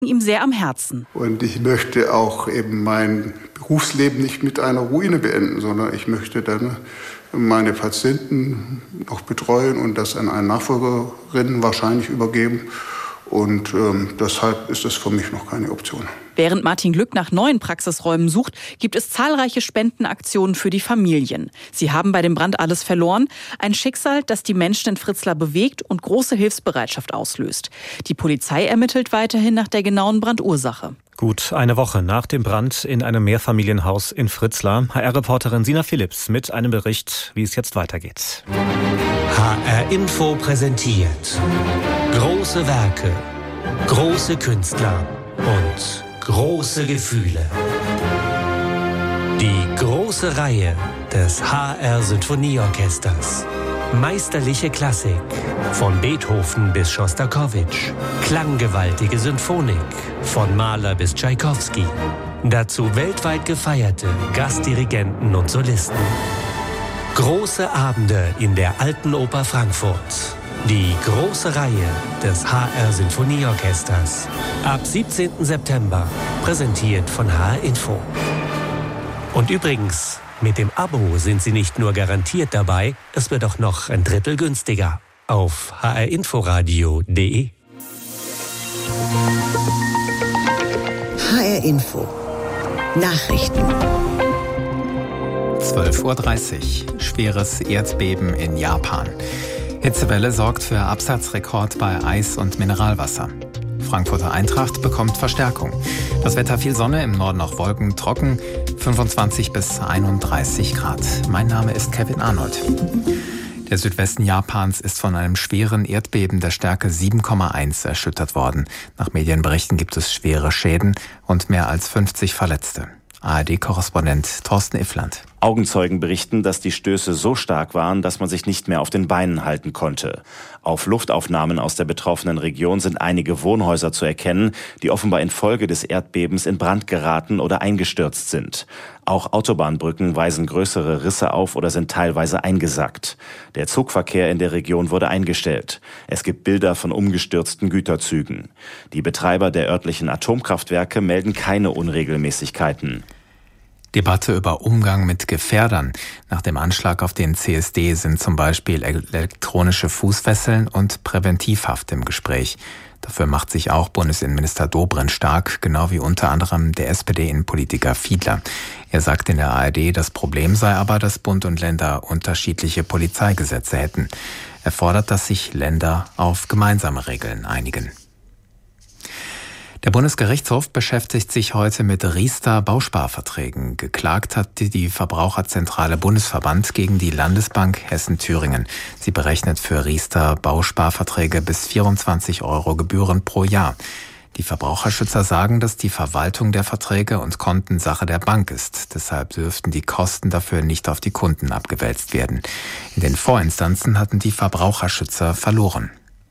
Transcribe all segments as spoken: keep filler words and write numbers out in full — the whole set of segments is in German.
ihm sehr am Herzen. Und ich möchte auch eben mein Berufsleben nicht mit einer Ruine beenden, sondern ich möchte dann meine Patienten noch betreuen und das an eine Nachfolgerin wahrscheinlich übergeben. Und ähm, deshalb ist das für mich noch keine Option. Während Martin Glück nach neuen Praxisräumen sucht, gibt es zahlreiche Spendenaktionen für die Familien. Sie haben bei dem Brand alles verloren. Ein Schicksal, das die Menschen in Fritzlar bewegt und große Hilfsbereitschaft auslöst. Die Polizei ermittelt weiterhin nach der genauen Brandursache. Gut eine Woche nach dem Brand in einem Mehrfamilienhaus in Fritzlar. H R-Reporterin Sina Philipps mit einem Bericht, wie es jetzt weitergeht. H R-Info präsentiert große Werke, große Künstler und große Gefühle. Die große Reihe des H R-Sinfonieorchesters. Meisterliche Klassik, von Beethoven bis Schostakowitsch. Klanggewaltige Symphonik, von Mahler bis Tschaikowski. Dazu weltweit gefeierte Gastdirigenten und Solisten. Große Abende in der Alten Oper Frankfurt. Die große Reihe des H R-Sinfonieorchesters. Ab siebzehnten September, präsentiert von H R-Info. Und übrigens, mit dem Abo sind Sie nicht nur garantiert dabei, es wird auch noch ein Drittel günstiger. Auf h r inforadio punkt d e. H R-Info. Nachrichten. zwölf Uhr dreißig. Schweres Erdbeben in Japan. Hitzewelle sorgt für Absatzrekord bei Eis und Mineralwasser. Frankfurter Eintracht bekommt Verstärkung. Das Wetter viel Sonne, im Norden auch Wolken, trocken, fünfundzwanzig bis einunddreißig Grad. Mein Name ist Kevin Arnold. Der Südwesten Japans ist von einem schweren Erdbeben der Stärke sieben Komma eins erschüttert worden. Nach Medienberichten gibt es schwere Schäden und mehr als fünfzig Verletzte. A R D-Korrespondent Thorsten Iffland. Augenzeugen berichten, dass die Stöße so stark waren, dass man sich nicht mehr auf den Beinen halten konnte. Auf Luftaufnahmen aus der betroffenen Region sind einige Wohnhäuser zu erkennen, die offenbar infolge des Erdbebens in Brand geraten oder eingestürzt sind. Auch Autobahnbrücken weisen größere Risse auf oder sind teilweise eingesackt. Der Zugverkehr in der Region wurde eingestellt. Es gibt Bilder von umgestürzten Güterzügen. Die Betreiber der örtlichen Atomkraftwerke melden keine Unregelmäßigkeiten. Debatte über Umgang mit Gefährdern. Nach dem Anschlag auf den C S D sind zum Beispiel elektronische Fußfesseln und Präventivhaft im Gespräch. Dafür macht sich auch Bundesinnenminister Dobrindt stark, genau wie unter anderem der S P D-Innenpolitiker Fiedler. Er sagt in der A R D, das Problem sei aber, dass Bund und Länder unterschiedliche Polizeigesetze hätten. Er fordert, dass sich Länder auf gemeinsame Regeln einigen. Der Bundesgerichtshof beschäftigt sich heute mit Riester-Bausparverträgen. Geklagt hat die Verbraucherzentrale Bundesverband gegen die Landesbank Hessen-Thüringen. Sie berechnet für Riester-Bausparverträge bis vierundzwanzig Euro Gebühren pro Jahr. Die Verbraucherschützer sagen, dass die Verwaltung der Verträge und Konten Sache der Bank ist. Deshalb dürften die Kosten dafür nicht auf die Kunden abgewälzt werden. In den Vorinstanzen hatten die Verbraucherschützer verloren.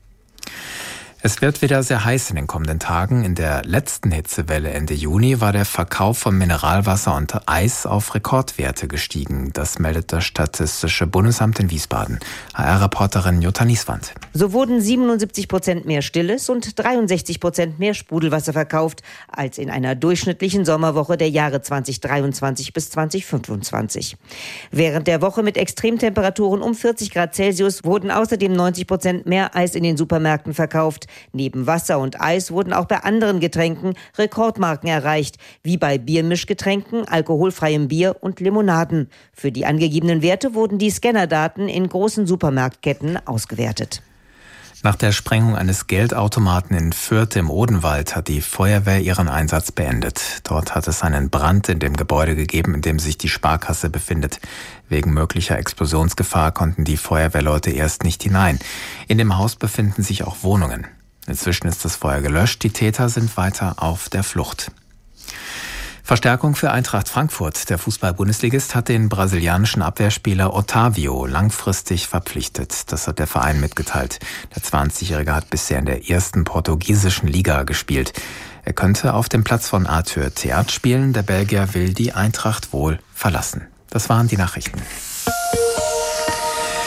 Es wird wieder sehr heiß in den kommenden Tagen. In der letzten Hitzewelle Ende Juni war der Verkauf von Mineralwasser und Eis auf Rekordwerte gestiegen. Das meldet das Statistische Bundesamt in Wiesbaden. H R-Reporterin Jutta Nieswand. So wurden siebenundsiebzig Prozent mehr Stilles und dreiundsechzig Prozent mehr Sprudelwasser verkauft als in einer durchschnittlichen Sommerwoche der Jahre zweitausenddreiundzwanzig bis zweitausendfünfundzwanzig. Während der Woche mit Extremtemperaturen um vierzig Grad Celsius wurden außerdem neunzig Prozent mehr Eis in den Supermärkten verkauft. Neben Wasser und Eis wurden auch bei anderen Getränken Rekordmarken erreicht, wie bei Biermischgetränken, alkoholfreiem Bier und Limonaden. Für die angegebenen Werte wurden die Scannerdaten in großen Supermarktketten ausgewertet. Nach der Sprengung eines Geldautomaten in Fürth im Odenwald hat die Feuerwehr ihren Einsatz beendet. Dort hat es einen Brand in dem Gebäude gegeben, in dem sich die Sparkasse befindet. Wegen möglicher Explosionsgefahr konnten die Feuerwehrleute erst nicht hinein. In dem Haus befinden sich auch Wohnungen. Inzwischen ist das Feuer gelöscht, die Täter sind weiter auf der Flucht. Verstärkung für Eintracht Frankfurt. Der Fußball-Bundesligist hat den brasilianischen Abwehrspieler Otávio langfristig verpflichtet. Das hat der Verein mitgeteilt. Der zwanzigjährige hat bisher in der ersten portugiesischen Liga gespielt. Er könnte auf dem Platz von Arthur Theat spielen. Der Belgier will die Eintracht wohl verlassen. Das waren die Nachrichten.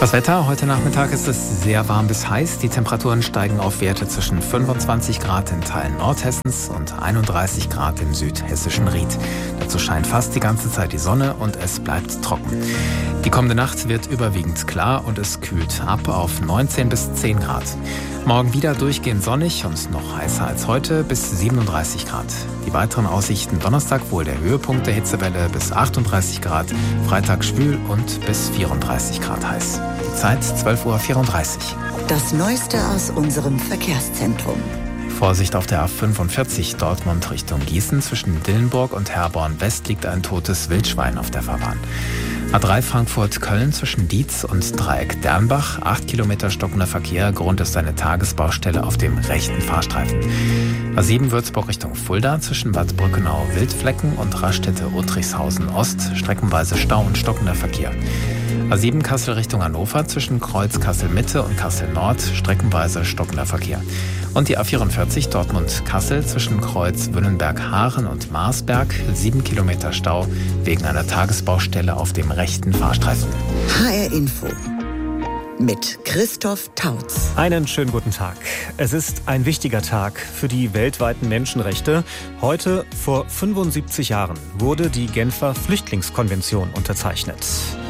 Das Wetter, heute Nachmittag ist es sehr warm bis heiß. Die Temperaturen steigen auf Werte zwischen fünfundzwanzig Grad in Teilen Nordhessens und einunddreißig Grad im südhessischen Ried. Dazu scheint fast die ganze Zeit die Sonne und es bleibt trocken. Die kommende Nacht wird überwiegend klar und es kühlt ab auf neunzehn bis zehn Grad. Morgen wieder durchgehend sonnig und noch heißer als heute bis siebenunddreißig Grad. Die weiteren Aussichten: Donnerstag wohl der Höhepunkt der Hitzewelle bis achtunddreißig Grad, Freitag schwül und bis vierunddreißig Grad heiß. Die Zeit zwölf Uhr vierunddreißig. Das Neueste aus unserem Verkehrszentrum. Vorsicht auf der A fünfundvierzig Dortmund Richtung Gießen. Zwischen Dillenburg und Herborn West liegt ein totes Wildschwein auf der Fahrbahn. A drei Frankfurt-Köln zwischen Dietz und Dreieck Dernbach. acht Kilometer stockender Verkehr. Grund ist eine Tagesbaustelle auf dem rechten Fahrstreifen. A sieben Würzburg Richtung Fulda zwischen Bad Brückenau-Wildflecken und Raststätte-Uttrichshausen Ost. Streckenweise Stau und stockender Verkehr. A sieben Kassel Richtung Hannover zwischen Kreuz Kassel-Mitte und Kassel-Nord. Streckenweise stockender Verkehr. Und die A vierundvierzig Dortmund-Kassel zwischen Kreuz Wünnenberg-Haaren und Marsberg. sieben Kilometer Stau wegen einer Tagesbaustelle auf dem rechten Fahrstreifen. H R Info mit Christoph Tautz. Einen schönen guten Tag. Es ist ein wichtiger Tag für die weltweiten Menschenrechte. Heute, vor fünfundsiebzig Jahren, wurde die Genfer Flüchtlingskonvention unterzeichnet.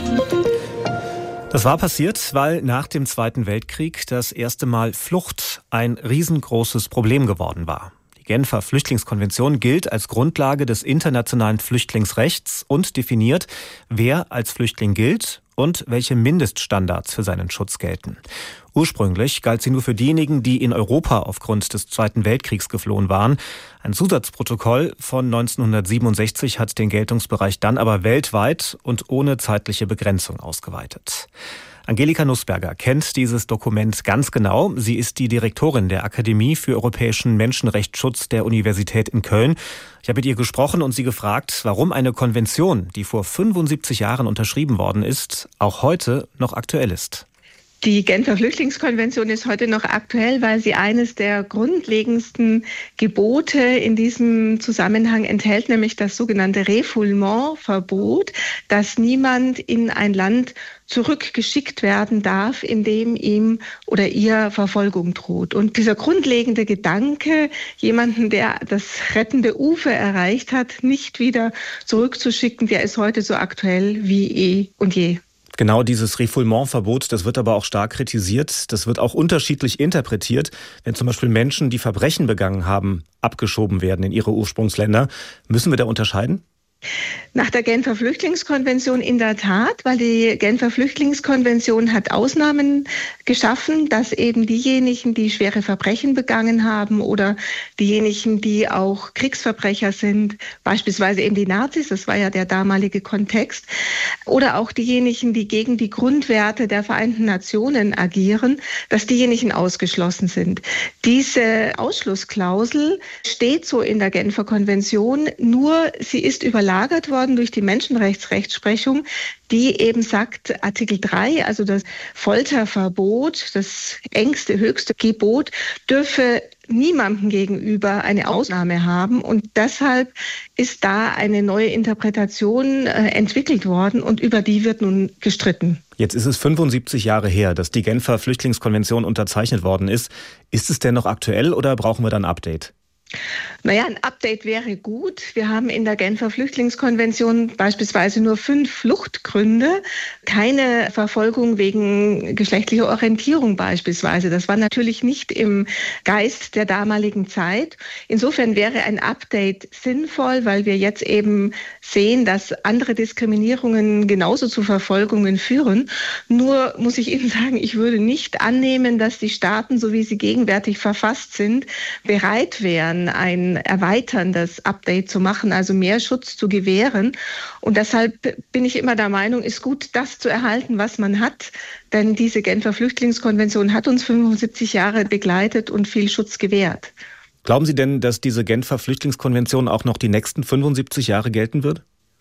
Das war passiert, weil nach dem Zweiten Weltkrieg das erste Mal Flucht ein riesengroßes Problem geworden war. Die Genfer Flüchtlingskonvention gilt als Grundlage des internationalen Flüchtlingsrechts und definiert, wer als Flüchtling gilt und welche Mindeststandards für seinen Schutz gelten. Ursprünglich galt sie nur für diejenigen, die in Europa aufgrund des Zweiten Weltkriegs geflohen waren. Ein Zusatzprotokoll von neunzehnhundertsiebenundsechzig hat den Geltungsbereich dann aber weltweit und ohne zeitliche Begrenzung ausgeweitet. Angelika Nussberger kennt dieses Dokument ganz genau. Sie ist die Direktorin der Akademie für europäischen Menschenrechtsschutz der Universität in Köln. Ich habe mit ihr gesprochen und sie gefragt, warum eine Konvention, die vor fünfundsiebzig Jahren unterschrieben worden ist, auch heute noch aktuell ist. Die Genfer Flüchtlingskonvention ist heute noch aktuell, weil sie eines der grundlegendsten Gebote in diesem Zusammenhang enthält, nämlich das sogenannte Refoulement-Verbot, dass niemand in ein Land zurückgeschickt werden darf, in dem ihm oder ihr Verfolgung droht. Und dieser grundlegende Gedanke, jemanden, der das rettende Ufer erreicht hat, nicht wieder zurückzuschicken, der ist heute so aktuell wie eh und je. Genau dieses Refoulement-Verbot, das wird aber auch stark kritisiert. Das wird auch unterschiedlich interpretiert, wenn zum Beispiel Menschen, die Verbrechen begangen haben, abgeschoben werden in ihre Ursprungsländer. Müssen wir da unterscheiden? Nach der Genfer Flüchtlingskonvention in der Tat, weil die Genfer Flüchtlingskonvention hat Ausnahmen geschaffen, dass eben diejenigen, die schwere Verbrechen begangen haben oder diejenigen, die auch Kriegsverbrecher sind, beispielsweise eben die Nazis, das war ja der damalige Kontext, oder auch diejenigen, die gegen die Grundwerte der Vereinten Nationen agieren, dass diejenigen ausgeschlossen sind. Diese Ausschlussklausel steht so in der Genfer Konvention, nur sie ist überlagert worden durch die Menschenrechtsrechtsprechung, die eben sagt, Artikel drei, also das Folterverbot, das engste, höchste Gebot, dürfe niemandem gegenüber eine Ausnahme haben. Und deshalb ist da eine neue Interpretation äh, entwickelt worden und über die wird nun gestritten. Jetzt ist es fünfundsiebzig Jahre her, dass die Genfer Flüchtlingskonvention unterzeichnet worden ist. Ist es denn noch aktuell oder brauchen wir dann ein Update? Naja, ein Update wäre gut. Wir haben in der Genfer Flüchtlingskonvention beispielsweise nur fünf Fluchtgründe, keine Verfolgung wegen geschlechtlicher Orientierung beispielsweise. Das war natürlich nicht im Geist der damaligen Zeit. Insofern wäre ein Update sinnvoll, weil wir jetzt eben sehen, dass andere Diskriminierungen genauso zu Verfolgungen führen. Nur muss ich Ihnen sagen, ich würde nicht annehmen, dass die Staaten, so wie sie gegenwärtig verfasst sind, bereit wären, ein erweiterndes Update zu machen, also mehr Schutz zu gewähren. Und deshalb bin ich immer der Meinung, ist gut, das zu erhalten, was man hat. Denn diese Genfer Flüchtlingskonvention hat uns fünfundsiebzig Jahre begleitet und viel Schutz gewährt. Glauben Sie denn, dass diese Genfer Flüchtlingskonvention auch noch die nächsten fünfundsiebzig Jahre gelten wird?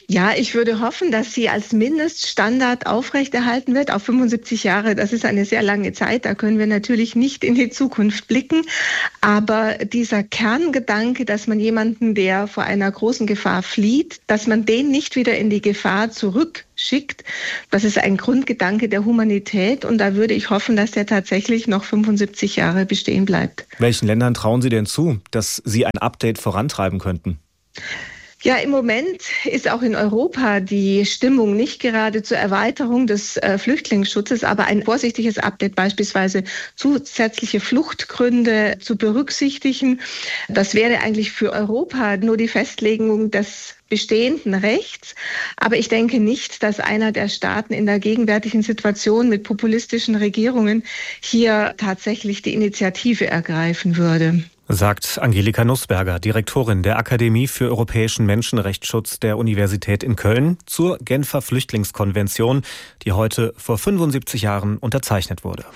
Ja, ich würde hoffen, dass sie als Mindeststandard aufrechterhalten wird auf fünfundsiebzig Jahre. Das ist eine sehr lange Zeit. Da können wir natürlich nicht in die Zukunft blicken. Aber dieser Kerngedanke, dass man jemanden, der vor einer großen Gefahr flieht, dass man den nicht wieder in die Gefahr zurückschickt, das ist ein Grundgedanke der Humanität. Und da würde ich hoffen, dass der tatsächlich noch fünfundsiebzig Jahre bestehen bleibt. Welchen Ländern trauen Sie denn zu, dass sie ein Update vorantreiben könnten? Ja, im Moment ist auch in Europa die Stimmung nicht gerade zur Erweiterung des äh, Flüchtlingsschutzes, aber ein vorsichtiges Update, beispielsweise zusätzliche Fluchtgründe zu berücksichtigen. Das wäre eigentlich für Europa nur die Festlegung des bestehenden Rechts. Aber ich denke nicht, dass einer der Staaten in der gegenwärtigen Situation mit populistischen Regierungen hier tatsächlich die Initiative ergreifen würde. Sagt Angelika Nussberger, Direktorin der Akademie für europäischen Menschenrechtsschutz der Universität in Köln zur Genfer Flüchtlingskonvention, die heute vor fünfundsiebzig Jahren unterzeichnet wurde.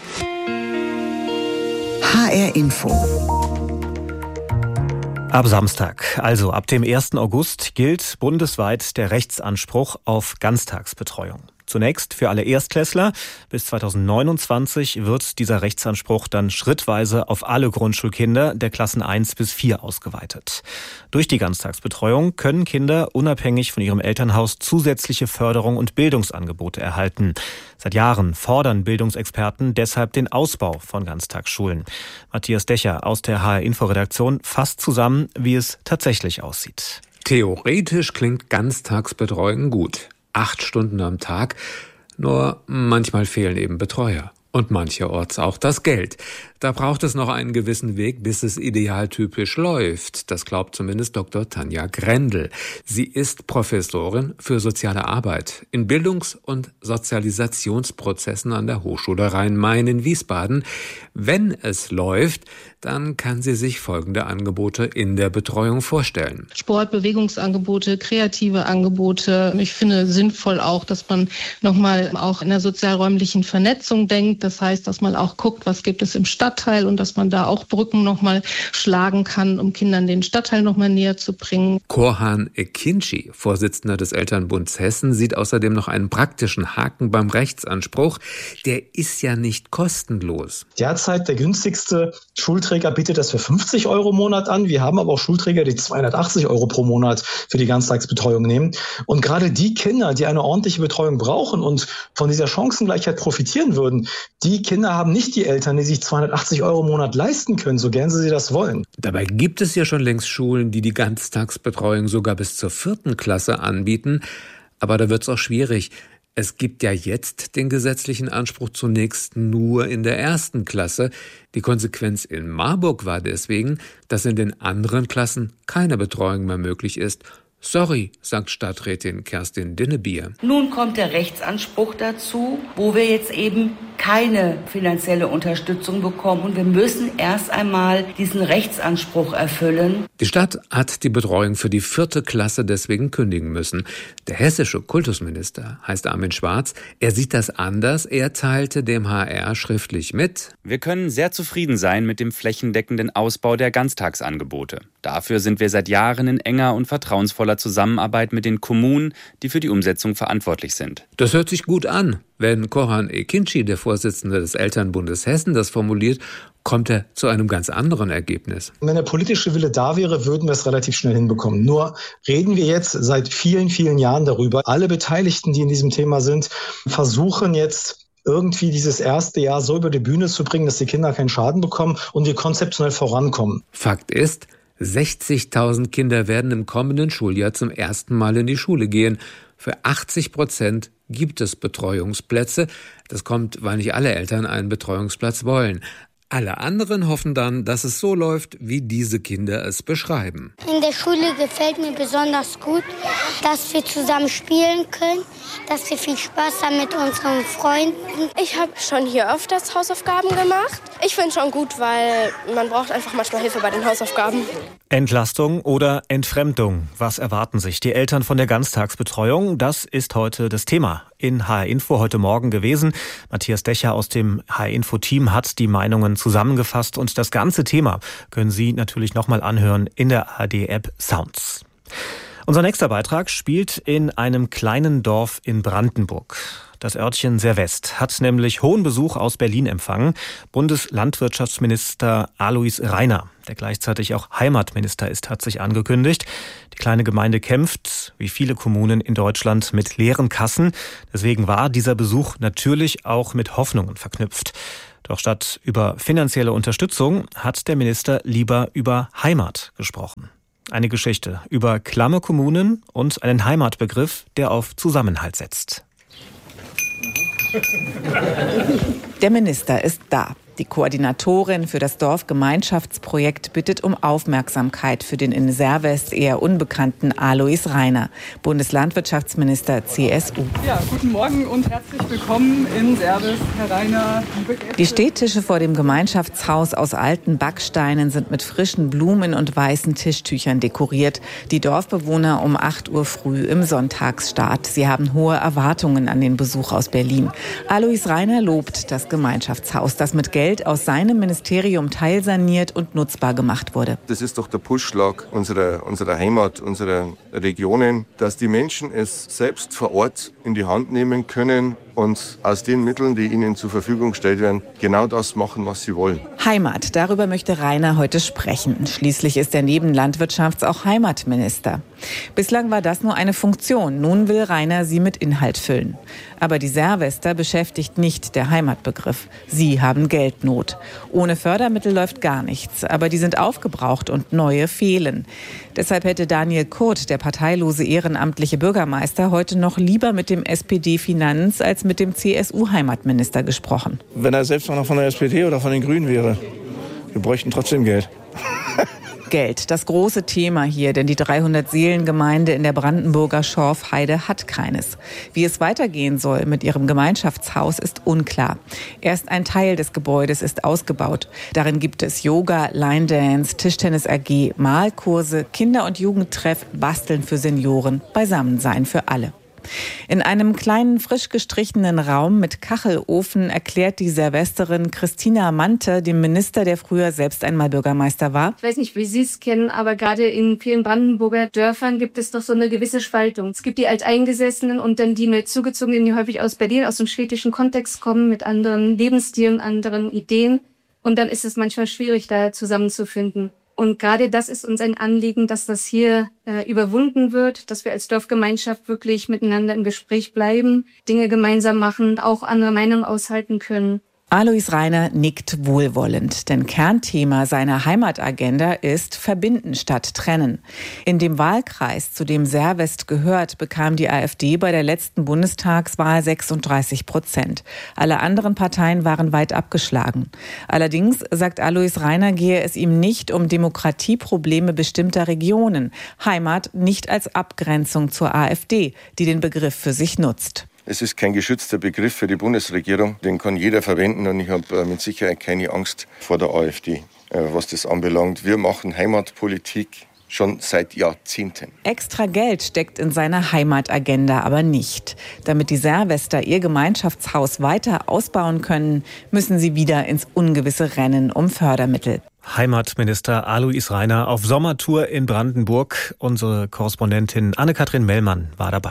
H R Info. Ab Samstag, also ab dem ersten August, gilt bundesweit der Rechtsanspruch auf Ganztagsbetreuung. Zunächst für alle Erstklässler. Bis zweitausendneunundzwanzig wird dieser Rechtsanspruch dann schrittweise auf alle Grundschulkinder der Klassen eins bis vier ausgeweitet. Durch die Ganztagsbetreuung können Kinder unabhängig von ihrem Elternhaus zusätzliche Förderung und Bildungsangebote erhalten. Seit Jahren fordern Bildungsexperten deshalb den Ausbau von Ganztagsschulen. Matthias Decher aus der H R-Info-Redaktion fasst zusammen, wie es tatsächlich aussieht. Theoretisch klingt Ganztagsbetreuung gut. Acht Stunden am Tag, nur manchmal fehlen eben Betreuer. Und mancherorts auch das Geld. Da braucht es noch einen gewissen Weg, bis es idealtypisch läuft. Das glaubt zumindest Doktor Tanja Grendel. Sie ist Professorin für soziale Arbeit in Bildungs- und Sozialisationsprozessen an der Hochschule Rhein-Main in Wiesbaden. Wenn es läuft, dann kann sie sich folgende Angebote in der Betreuung vorstellen. Sport, Bewegungsangebote, kreative Angebote. Ich finde sinnvoll auch, dass man nochmal auch in der sozialräumlichen Vernetzung denkt. Das heißt, dass man auch guckt, was gibt es im Stadtteil und dass man da auch Brücken nochmal schlagen kann, um Kindern den Stadtteil nochmal näher zu bringen. Korhan Ekinci, Vorsitzender des Elternbunds Hessen, sieht außerdem noch einen praktischen Haken beim Rechtsanspruch. Der ist ja nicht kostenlos. Derzeit der günstigste Schulträger bietet das für fünfzig Euro im Monat an. Wir haben aber auch Schulträger, die zweihundertachtzig Euro pro Monat für die Ganztagsbetreuung nehmen. Und gerade die Kinder, die eine ordentliche Betreuung brauchen und von dieser Chancengleichheit profitieren würden, die Kinder haben nicht die Eltern, die sich zweihundertachtzig Euro im Monat leisten können, so gern sie das wollen. Dabei gibt es ja schon längst Schulen, die die Ganztagsbetreuung sogar bis zur vierten Klasse anbieten. Aber da wird es auch schwierig. Es gibt ja jetzt den gesetzlichen Anspruch zunächst nur in der ersten Klasse. Die Konsequenz in Marburg war deswegen, dass in den anderen Klassen keine Betreuung mehr möglich ist. Sorry, sagt Stadträtin Kerstin Dinnebier. Nun kommt der Rechtsanspruch dazu, wo wir jetzt eben keine finanzielle Unterstützung bekommen. Und wir müssen erst einmal diesen Rechtsanspruch erfüllen. Die Stadt hat die Betreuung für die vierte Klasse deswegen kündigen müssen. Der hessische Kultusminister heißt Armin Schwarz. Er sieht das anders. Er teilte dem H R schriftlich mit: Wir können sehr zufrieden sein mit dem flächendeckenden Ausbau der Ganztagsangebote. Dafür sind wir seit Jahren in enger und vertrauensvoller Zusammenarbeit mit den Kommunen, die für die Umsetzung verantwortlich sind. Das hört sich gut an. Wenn Korhan Ekinci, der Vorsitzende des Elternbundes Hessen, das formuliert, kommt er zu einem ganz anderen Ergebnis. Wenn der politische Wille da wäre, würden wir es relativ schnell hinbekommen. Nur reden wir jetzt seit vielen, vielen Jahren darüber. Alle Beteiligten, die in diesem Thema sind, versuchen jetzt irgendwie dieses erste Jahr so über die Bühne zu bringen, dass die Kinder keinen Schaden bekommen und wir konzeptionell vorankommen. Fakt ist, sechzigtausend Kinder werden im kommenden Schuljahr zum ersten Mal in die Schule gehen. Für achtzig Prozent gibt es Betreuungsplätze. Das kommt, weil nicht alle Eltern einen Betreuungsplatz wollen. Alle anderen hoffen dann, dass es so läuft, wie diese Kinder es beschreiben. In der Schule gefällt mir besonders gut, dass wir zusammen spielen können, dass wir viel Spaß haben mit unseren Freunden. Ich habe schon hier öfters Hausaufgaben gemacht. Ich finde es schon gut, weil man braucht einfach manchmal Hilfe bei den Hausaufgaben. Entlastung oder Entfremdung? Was erwarten sich die Eltern von der Ganztagsbetreuung? Das ist heute das Thema in H R-Info heute Morgen gewesen. Matthias Decher aus dem H R-Info-Team hat die Meinungen zusammengefasst und das ganze Thema können Sie natürlich nochmal anhören in der A R D-App Sounds. Unser nächster Beitrag spielt in einem kleinen Dorf in Brandenburg. Das Örtchen Servest hat nämlich hohen Besuch aus Berlin empfangen. Bundeslandwirtschaftsminister Alois Rainer, der gleichzeitig auch Heimatminister ist, hat sich angekündigt. Die kleine Gemeinde kämpft, wie viele Kommunen in Deutschland, mit leeren Kassen. Deswegen war dieser Besuch natürlich auch mit Hoffnungen verknüpft. Doch statt über finanzielle Unterstützung hat der Minister lieber über Heimat gesprochen. Eine Geschichte über klamme Kommunen und einen Heimatbegriff, der auf Zusammenhalt setzt. Der Minister ist da. Die Koordinatorin für das Dorfgemeinschaftsprojekt bittet um Aufmerksamkeit für den in Servest eher unbekannten Alois Rainer, Bundeslandwirtschaftsminister C S U. Ja, guten Morgen und herzlich willkommen in Servest, Herr Rainer. Die Stehtische vor dem Gemeinschaftshaus aus alten Backsteinen sind mit frischen Blumen und weißen Tischtüchern dekoriert. Die Dorfbewohner um acht Uhr früh im Sonntagsstart. Sie haben hohe Erwartungen an den Besuch aus Berlin. Alois Rainer lobt das Gemeinschaftshaus, das mit Geld aus seinem Ministerium teilsaniert und nutzbar gemacht wurde. Das ist doch der Pulsschlag unserer, unserer Heimat, unserer Regionen, dass die Menschen es selbst vor Ort in die Hand nehmen können und aus den Mitteln, die ihnen zur Verfügung gestellt werden, genau das machen, was sie wollen. Heimat, darüber möchte Rainer heute sprechen. Schließlich ist er neben Landwirtschafts- auch Heimatminister. Bislang war das nur eine Funktion. Nun will Rainer sie mit Inhalt füllen. Aber die Servester beschäftigt nicht der Heimatbegriff. Sie haben Geldnot. Ohne Fördermittel läuft gar nichts. Aber die sind aufgebraucht und neue fehlen. Deshalb hätte Daniel Kurt, der parteilose ehrenamtliche Bürgermeister, heute noch lieber mit dem S P D-Finanz- als mit dem C S U-Heimatminister gesprochen. Wenn er selbst noch von der S P D oder von den Grünen wäre, wir bräuchten trotzdem Geld. Geld, das große Thema hier, denn die dreihundert-Seelen-Gemeinde in der Brandenburger Schorfheide hat keines. Wie es weitergehen soll mit ihrem Gemeinschaftshaus, ist unklar. Erst ein Teil des Gebäudes ist ausgebaut. Darin gibt es Yoga, Line Dance, Tischtennis A G, Malkurse, Kinder- und Jugendtreff, Basteln für Senioren, Beisammensein für alle. In einem kleinen, frisch gestrichenen Raum mit Kachelofen erklärt die Servesterin Christina Mante dem Minister, der früher selbst einmal Bürgermeister war: Ich weiß nicht, wie Sie es kennen, aber gerade in vielen Brandenburger Dörfern gibt es doch so eine gewisse Spaltung. Es gibt die Alteingesessenen und dann die neu Zugezogenen, die häufig aus Berlin, aus dem städtischen Kontext kommen, mit anderen Lebensstilen, anderen Ideen. Und dann ist es manchmal schwierig, da zusammenzufinden. Und gerade das ist uns ein Anliegen, dass das hier äh, überwunden wird, dass wir als Dorfgemeinschaft wirklich miteinander im Gespräch bleiben, Dinge gemeinsam machen, auch andere Meinungen aushalten können. Alois Rainer nickt wohlwollend, denn Kernthema seiner Heimatagenda ist Verbinden statt Trennen. In dem Wahlkreis, zu dem Servest gehört, bekam die AfD bei der letzten Bundestagswahl sechsunddreißig Prozent. Alle anderen Parteien waren weit abgeschlagen. Allerdings, sagt Alois Rainer, gehe es ihm nicht um Demokratieprobleme bestimmter Regionen. Heimat nicht als Abgrenzung zur AfD, die den Begriff für sich nutzt. Es ist kein geschützter Begriff für die Bundesregierung. Den kann jeder verwenden und ich habe mit Sicherheit keine Angst vor der AfD, was das anbelangt. Wir machen Heimatpolitik schon seit Jahrzehnten. Extra Geld steckt in seiner Heimatagenda aber nicht. Damit die Servester ihr Gemeinschaftshaus weiter ausbauen können, müssen sie wieder ins ungewisse Rennen um Fördermittel. Heimatminister Alois Rainer auf Sommertour in Brandenburg. Unsere Korrespondentin Anne-Kathrin Mellmann war dabei.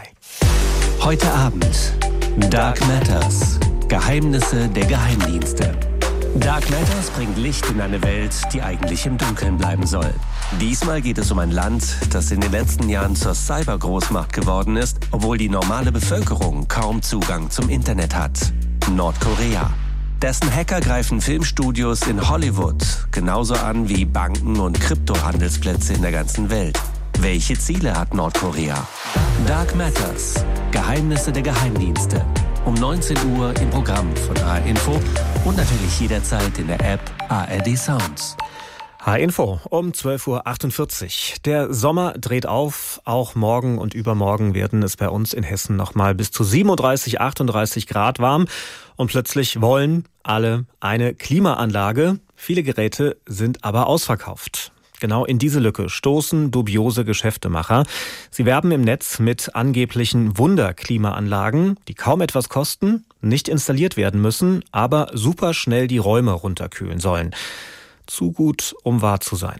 Heute Abend Dark Matters. Geheimnisse der Geheimdienste. Dark Matters bringt Licht in eine Welt, die eigentlich im Dunkeln bleiben soll. Diesmal geht es um ein Land, das in den letzten Jahren zur Cybergroßmacht geworden ist, obwohl die normale Bevölkerung kaum Zugang zum Internet hat. Nordkorea. Dessen Hacker greifen Filmstudios in Hollywood genauso an wie Banken und Kryptohandelsplätze in der ganzen Welt. Welche Ziele hat Nordkorea? Dark Matters. Geheimnisse der Geheimdienste. Um neunzehn Uhr im Programm von H R Info und natürlich jederzeit in der App A R D Sounds. H R Info um zwölf Uhr achtundvierzig. Der Sommer dreht auf. Auch morgen und übermorgen werden es bei uns in Hessen noch mal bis zu siebenunddreißig, achtunddreißig Grad warm. Und plötzlich wollen alle eine Klimaanlage. Viele Geräte sind aber ausverkauft. Genau in diese Lücke stoßen dubiose Geschäftemacher. Sie werben im Netz mit angeblichen Wunderklimaanlagen, die kaum etwas kosten, nicht installiert werden müssen, aber super schnell die Räume runterkühlen sollen. Zu gut, um wahr zu sein.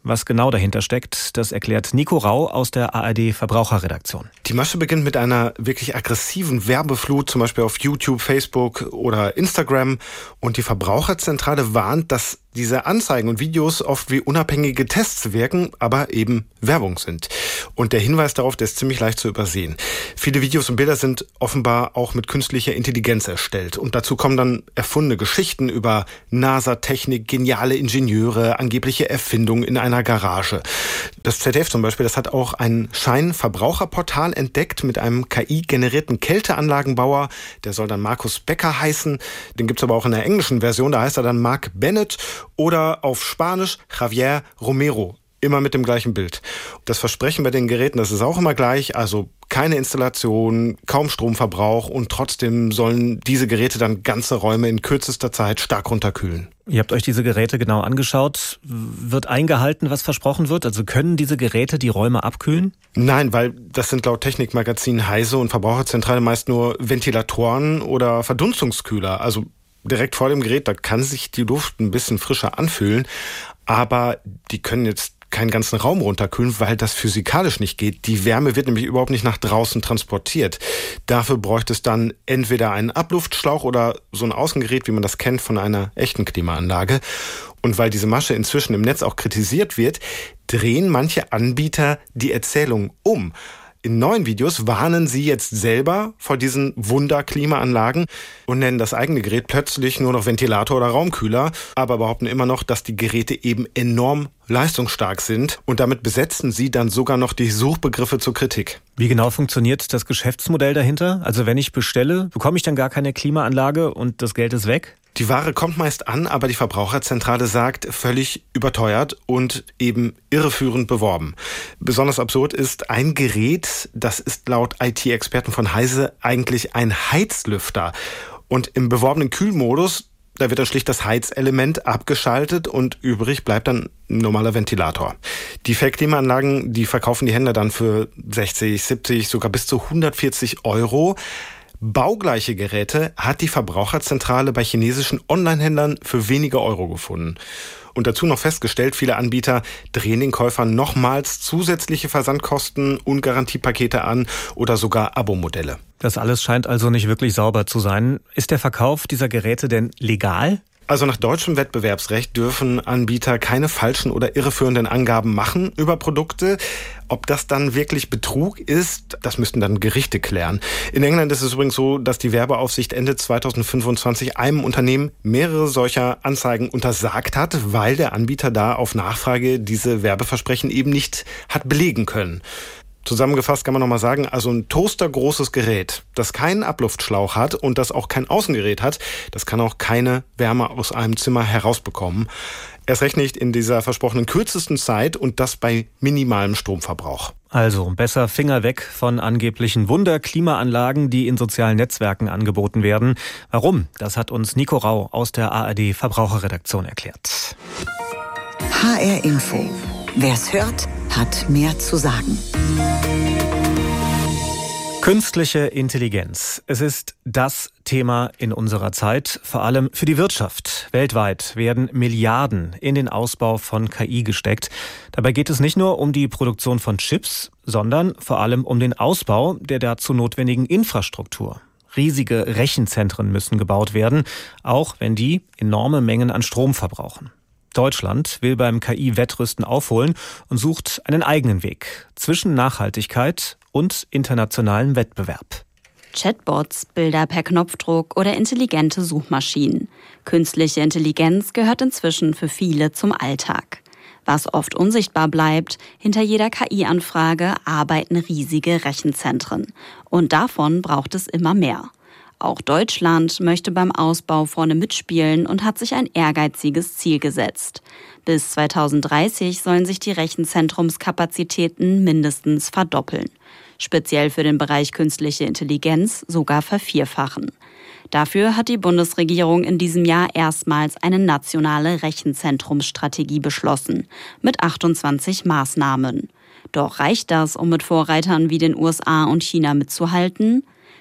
Was genau dahinter steckt, das erklärt Nico Rau aus der A R D-Verbraucherredaktion. Die Masche beginnt mit einer wirklich aggressiven Werbeflut, zum Beispiel auf YouTube, Facebook oder Instagram. Und die Verbraucherzentrale warnt, dass diese Anzeigen und Videos oft wie unabhängige Tests wirken, aber eben Werbung sind. Und der Hinweis darauf, der ist ziemlich leicht zu übersehen. Viele Videos und Bilder sind offenbar auch mit künstlicher Intelligenz erstellt. Und dazu kommen dann erfundene Geschichten über NASA-Technik, geniale Ingenieure, angebliche Erfindungen in einer Garage. Das Z D F zum Beispiel, das hat auch ein Scheinverbraucherportal entdeckt mit einem K I-generierten Kälteanlagenbauer. Der soll dann Markus Becker heißen. Den gibt's aber auch in der englischen Version, da heißt er dann Mark Bennett. Oder auf Spanisch Javier Romero. Immer mit dem gleichen Bild. Das Versprechen bei den Geräten, das ist auch immer gleich. Also keine Installation, kaum Stromverbrauch und trotzdem sollen diese Geräte dann ganze Räume in kürzester Zeit stark runterkühlen. Ihr habt euch diese Geräte genau angeschaut. Wird eingehalten, was versprochen wird? Also können diese Geräte die Räume abkühlen? Nein, weil das sind laut Technikmagazin Heise und Verbraucherzentrale meist nur Ventilatoren oder Verdunstungskühler. Also direkt vor dem Gerät, da kann sich die Luft ein bisschen frischer anfühlen, aber die können jetzt keinen ganzen Raum runterkühlen, weil das physikalisch nicht geht. Die Wärme wird nämlich überhaupt nicht nach draußen transportiert. Dafür bräuchte es dann entweder einen Abluftschlauch oder so ein Außengerät, wie man das kennt von einer echten Klimaanlage. Und weil diese Masche inzwischen im Netz auch kritisiert wird, drehen manche Anbieter die Erzählung um. In neuen Videos warnen sie jetzt selber vor diesen Wunder-Klimaanlagen und nennen das eigene Gerät plötzlich nur noch Ventilator oder Raumkühler, aber behaupten immer noch, dass die Geräte eben enorm leistungsstark sind und damit besetzen sie dann sogar noch die Suchbegriffe zur Kritik. Wie genau funktioniert das Geschäftsmodell dahinter? Also wenn ich bestelle, bekomme ich dann gar keine Klimaanlage und das Geld ist weg? Die Ware kommt meist an, aber die Verbraucherzentrale sagt, völlig überteuert und eben irreführend beworben. Besonders absurd ist ein Gerät, das ist laut I T-Experten von Heise eigentlich ein Heizlüfter. Und im beworbenen Kühlmodus, da wird dann schlicht das Heizelement abgeschaltet und übrig bleibt dann ein normaler Ventilator. Die Fake-Klimaanlagen, die verkaufen die Händler dann für sechzig, siebzig, sogar bis zu hundertvierzig Euro. Baugleiche Geräte hat die Verbraucherzentrale bei chinesischen Online-Händlern für wenige Euro gefunden. Und dazu noch festgestellt, viele Anbieter drehen den Käufern nochmals zusätzliche Versandkosten und Garantiepakete an oder sogar Abo-Modelle. Das alles scheint also nicht wirklich sauber zu sein. Ist der Verkauf dieser Geräte denn legal? Also nach deutschem Wettbewerbsrecht dürfen Anbieter keine falschen oder irreführenden Angaben machen über Produkte. Ob das dann wirklich Betrug ist, das müssten dann Gerichte klären. In England ist es übrigens so, dass die Werbeaufsicht Ende zweitausendfünfundzwanzig einem Unternehmen mehrere solcher Anzeigen untersagt hat, weil der Anbieter da auf Nachfrage diese Werbeversprechen eben nicht hat belegen können. Zusammengefasst kann man nochmal sagen, also ein toastergroßes Gerät, das keinen Abluftschlauch hat und das auch kein Außengerät hat, das kann auch keine Wärme aus einem Zimmer herausbekommen. Erst recht nicht in dieser versprochenen kürzesten Zeit und das bei minimalem Stromverbrauch. Also besser Finger weg von angeblichen Wunder-Klimaanlagen, die in sozialen Netzwerken angeboten werden. Warum? Das hat uns Nico Rau aus der A R D-Verbraucherredaktion erklärt. H R Info. Wer's hört, hat mehr zu sagen. Künstliche Intelligenz. Es ist das Thema in unserer Zeit, vor allem für die Wirtschaft. Weltweit werden Milliarden in den Ausbau von K I gesteckt. Dabei geht es nicht nur um die Produktion von Chips, sondern vor allem um den Ausbau der dazu notwendigen Infrastruktur. Riesige Rechenzentren müssen gebaut werden, auch wenn die enorme Mengen an Strom verbrauchen. Deutschland will beim K I-Wettrüsten aufholen und sucht einen eigenen Weg zwischen Nachhaltigkeit und internationalem Wettbewerb. Chatbots, Bilder per Knopfdruck oder intelligente Suchmaschinen. Künstliche Intelligenz gehört inzwischen für viele zum Alltag. Was oft unsichtbar bleibt, hinter jeder K I-Anfrage arbeiten riesige Rechenzentren. Und davon braucht es immer mehr. Auch Deutschland möchte beim Ausbau vorne mitspielen und hat sich ein ehrgeiziges Ziel gesetzt. Bis zweitausenddreißig sollen sich die Rechenzentrumskapazitäten mindestens verdoppeln. Speziell für den Bereich künstliche Intelligenz sogar vervierfachen. Dafür hat die Bundesregierung in diesem Jahr erstmals eine nationale Rechenzentrumsstrategie beschlossen, mit achtundzwanzig Maßnahmen. Doch reicht das, um mit Vorreitern wie den U S A und China mitzuhalten?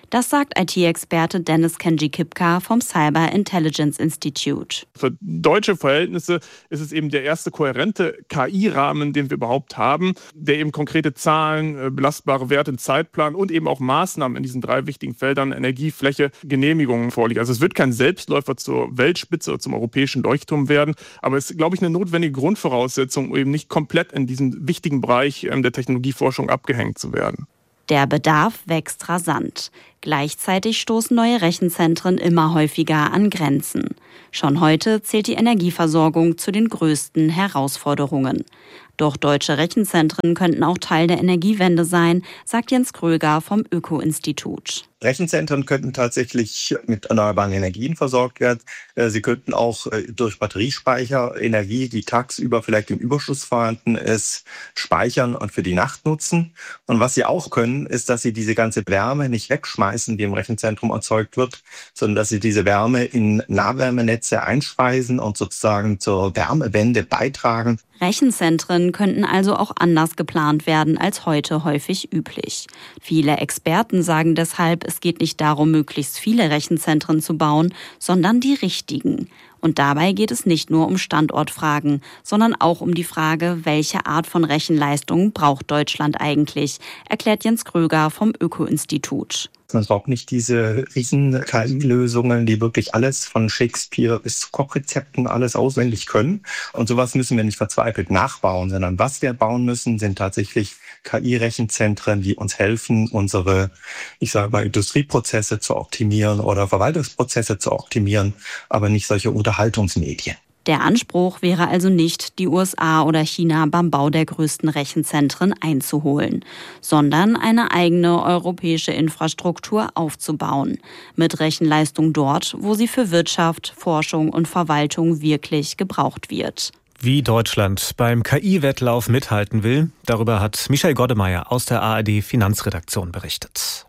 Das sagt I T-Experte Dennis Kenji-Kipka vom Cyber Intelligence Institute. Für deutsche Verhältnisse ist es eben der erste kohärente K I-Rahmen, den wir überhaupt haben, der eben konkrete Zahlen, belastbare Werte, einen Zeitplan und eben auch Maßnahmen in diesen drei wichtigen Feldern Energie, Fläche, Genehmigungen vorliegen. Also es wird kein Selbstläufer zur Weltspitze oder zum europäischen Leuchtturm werden, aber es ist, glaube ich, eine notwendige Grundvoraussetzung, um eben nicht komplett in diesem wichtigen Bereich der Technologieforschung abgehängt zu werden. Der Bedarf wächst rasant. Gleichzeitig stoßen neue Rechenzentren immer häufiger an Grenzen. Schon heute zählt die Energieversorgung zu den größten Herausforderungen. Doch deutsche Rechenzentren könnten auch Teil der Energiewende sein, sagt Jens Kröger vom Öko-Institut. Rechenzentren könnten tatsächlich mit erneuerbaren Energien versorgt werden. Sie könnten auch durch Batteriespeicher Energie, die tagsüber vielleicht im Überschuss vorhanden ist, speichern und für die Nacht nutzen. Und was sie auch können, ist, dass sie diese ganze Wärme nicht wegschmeißen, die im Rechenzentrum erzeugt wird, sondern dass sie diese Wärme in Nahwärmenetze einspeisen und sozusagen zur Wärmewende beitragen. Rechenzentren könnten also auch anders geplant werden als heute häufig üblich. Viele Experten sagen deshalb, es geht nicht darum, möglichst viele Rechenzentren zu bauen, sondern die richtigen. Und dabei geht es nicht nur um Standortfragen, sondern auch um die Frage, welche Art von Rechenleistung braucht Deutschland eigentlich, erklärt Jens Kröger vom Öko-Institut. Man braucht nicht diese riesen K I-Lösungen, die wirklich alles von Shakespeare bis zu Kochrezepten alles auswendig können. Und sowas müssen wir nicht verzweifelt nachbauen, sondern was wir bauen müssen, sind tatsächlich K I-Rechenzentren, die uns helfen, unsere, ich sage mal, Industrieprozesse zu optimieren oder Verwaltungsprozesse zu optimieren, aber nicht solche Unterhaltungsmedien. Der Anspruch wäre also nicht, die U S A oder China beim Bau der größten Rechenzentren einzuholen, sondern eine eigene europäische Infrastruktur aufzubauen, mit Rechenleistung dort, wo sie für Wirtschaft, Forschung und Verwaltung wirklich gebraucht wird. Wie Deutschland beim K I-Wettlauf mithalten will, darüber hat Michael Goddemeyer aus der A R D-Finanzredaktion berichtet.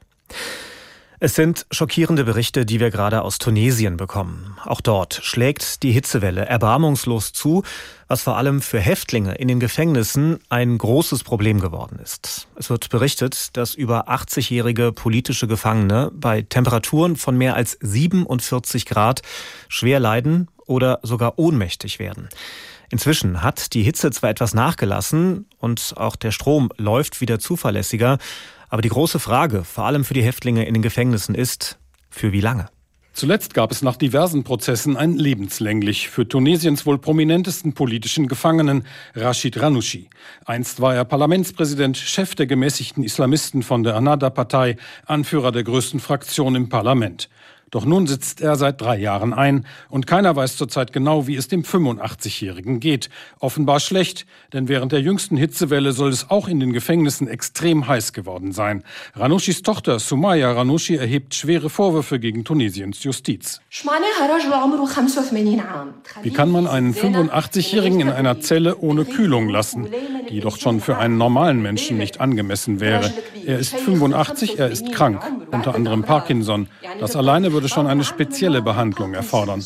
Es sind schockierende Berichte, die wir gerade aus Tunesien bekommen. Auch dort schlägt die Hitzewelle erbarmungslos zu, was vor allem für Häftlinge in den Gefängnissen ein großes Problem geworden ist. Es wird berichtet, dass über achtzigjährige politische Gefangene bei Temperaturen von mehr als siebenundvierzig Grad schwer leiden oder sogar ohnmächtig werden. Inzwischen hat die Hitze zwar etwas nachgelassen und auch der Strom läuft wieder zuverlässiger, aber die große Frage, vor allem für die Häftlinge in den Gefängnissen, ist, für wie lange? Zuletzt gab es nach diversen Prozessen ein lebenslänglich für Tunesiens wohl prominentesten politischen Gefangenen, Rachid Ghannouchi. Einst war er Parlamentspräsident, Chef der gemäßigten Islamisten von der Ennahda-Partei, Anführer der größten Fraktion im Parlament. Doch nun sitzt er seit drei Jahren ein und keiner weiß zurzeit genau, wie es dem fünfundachtzigjährigen geht. Offenbar schlecht, denn während der jüngsten Hitzewelle soll es auch in den Gefängnissen extrem heiß geworden sein. Ghannouchis Tochter Soumaya Ghannouchi erhebt schwere Vorwürfe gegen Tunesiens Justiz. Wie kann man einen fünfundachtzigjährigen in einer Zelle ohne Kühlung lassen, die doch schon für einen normalen Menschen nicht angemessen wäre? Er ist fünfundachtzig, er ist krank, unter anderem Parkinson. Das alleine würde schon eine spezielle Behandlung erfordern.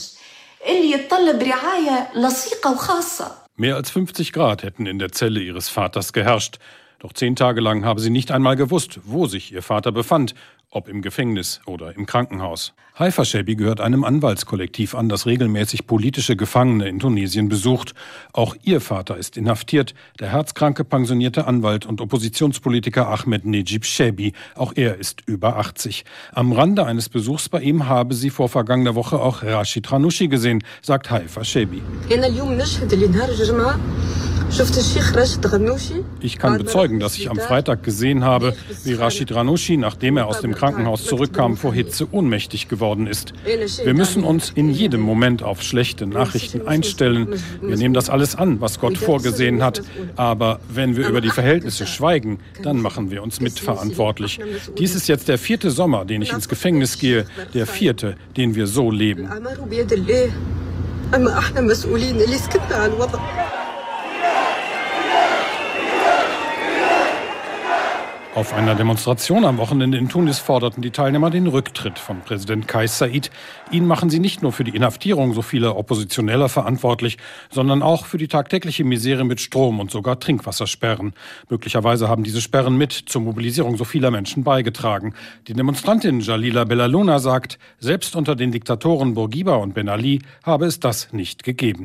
Mehr als fünfzig Grad hätten in der Zelle ihres Vaters geherrscht. Doch zehn Tage lang habe sie nicht einmal gewusst, wo sich ihr Vater befand, ob im Gefängnis oder im Krankenhaus. Haifa Shebi gehört einem Anwaltskollektiv an, das regelmäßig politische Gefangene in Tunesien besucht. Auch ihr Vater ist inhaftiert, der herzkranke pensionierte Anwalt und Oppositionspolitiker Ahmed Nejib Shebi. Auch er ist über achtzig. Am Rande eines Besuchs bei ihm habe sie vor vergangener Woche auch Rachid Ghannouchi gesehen, sagt Haifa Shebi. Ich kann bezeugen, dass ich am Freitag gesehen habe, wie Rachid Ghannouchi, nachdem er aus dem Krankenhaus zurückkam, vor Hitze ohnmächtig geworden ist. Wir müssen uns in jedem Moment auf schlechte Nachrichten einstellen. Wir nehmen das alles an, was Gott vorgesehen hat. Aber wenn wir über die Verhältnisse schweigen, dann machen wir uns mitverantwortlich. Dies ist jetzt der vierte Sommer, den ich ins Gefängnis gehe, der vierte, den wir so leben. Auf einer Demonstration am Wochenende in Tunis forderten die Teilnehmer den Rücktritt von Präsident Kais Saied. Ihn machen sie nicht nur für die Inhaftierung so vieler Oppositioneller verantwortlich, sondern auch für die tagtägliche Misere mit Strom und sogar Trinkwassersperren. Möglicherweise haben diese Sperren mit zur Mobilisierung so vieler Menschen beigetragen. Die Demonstrantin Jalila Belalouna sagt, selbst unter den Diktatoren Bourguiba und Ben Ali habe es das nicht gegeben.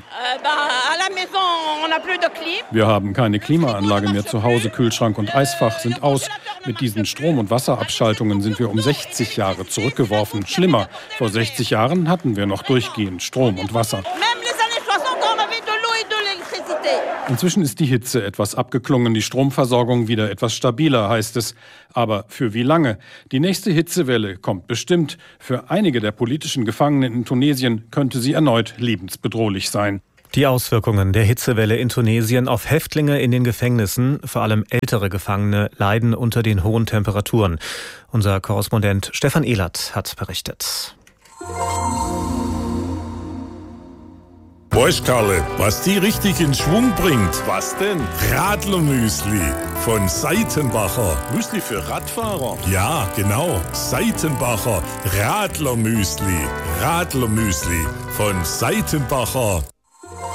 Wir haben keine Klimaanlage mehr zu Hause, Kühlschrank und Eisfach sind aus. Mit diesen Strom- und Wasserabschaltungen sind wir um sechzig Jahre zurückgeworfen. Schlimmer, vor sechzig Jahren hatten wir noch durchgehend Strom und Wasser. Inzwischen ist die Hitze etwas abgeklungen, die Stromversorgung wieder etwas stabiler, heißt es. Aber für wie lange? Die nächste Hitzewelle kommt bestimmt. Für einige der politischen Gefangenen in Tunesien könnte sie erneut lebensbedrohlich sein. Die Auswirkungen der Hitzewelle in Tunesien auf Häftlinge in den Gefängnissen, vor allem ältere Gefangene, leiden unter den hohen Temperaturen. Unser Korrespondent Stefan Ehlert hat berichtet. Weißt Karle, was die richtig in Schwung bringt? Was denn? Radlermüsli von Seitenbacher. Müsli für Radfahrer? Ja, genau. Seitenbacher Radlermüsli. Radlermüsli von Seitenbacher.